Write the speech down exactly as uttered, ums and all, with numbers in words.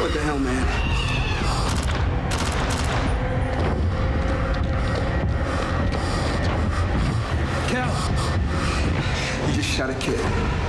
What the hell, man? Cal! You just shot a kid.